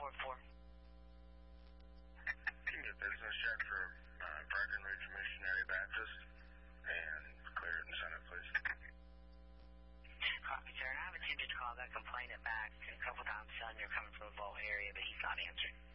4-4. Can you get business check for Breckenridge Missionary Baptist and clear it and send it, please? Copy, sir. I've attempted to call that complainant back a couple times, son. You're coming from the Vault area, but he's not answering.